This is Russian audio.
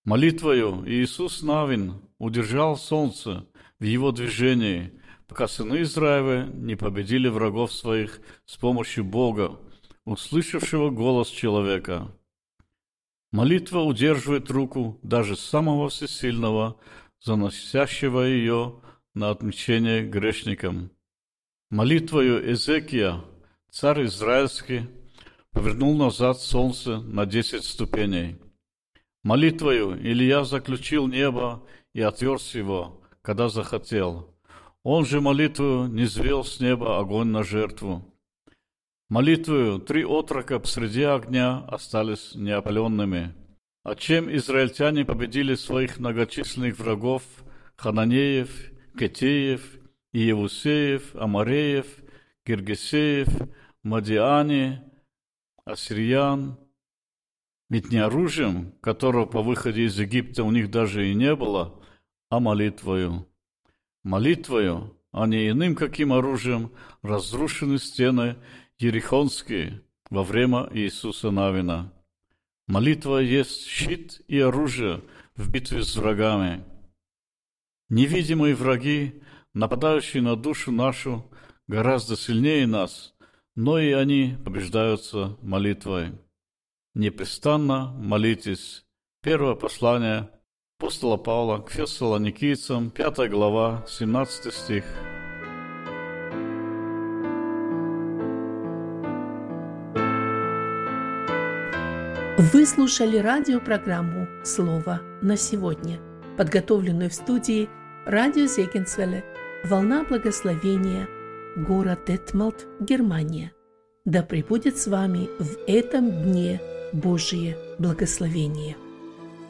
Молитвою Иисус Навин удержал солнце в его движении, пока сыны Израиля не победили врагов своих с помощью Бога, услышавшего голос человека. Молитва удерживает руку даже самого всесильного, заносящего ее на отмщение грешникам. Молитвою Эзекия царь израильский повернул назад солнце на 10 ступеней. Молитвою Илья заключил небо и отверз его, когда захотел. Он же молитвою низвел с неба огонь на жертву. Молитвою 3 отрока посреди огня остались неопаленными. А чем израильтяне победили своих многочисленных врагов, хананеев, кетеев, иевусеев, амореев, гиргесеев, мадиане, ассириян? Ведь не оружием, которого по выходе из Египта у них даже и не было, а молитвою. Молитвою, а не иным каким оружием, разрушены стены ерихонские во время Иисуса Навина. Молитва есть щит и оружие в битве с врагами. Невидимые враги, нападающие на душу нашу, гораздо сильнее нас, но и они побеждаются молитвой. Непрестанно молитесь. Первое послание апостола Павла к Фессалоникийцам, 5 глава, 17 стих. Вы слушали радиопрограмму «Слово на сегодня», подготовленную в студии радио Зегенсвелле, «Волна благословения», город Детмалт, Германия. Да пребудет с вами в этом дне Божие благословение.